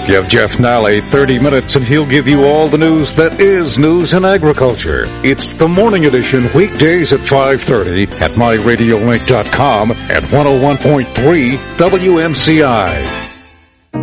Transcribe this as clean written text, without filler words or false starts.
Give Jeff Nally 30 minutes and he'll give you all the news that is news in agriculture. It's the Morning Edition, weekdays at 5:30 at myradiolink.com at 101.3 WMCI.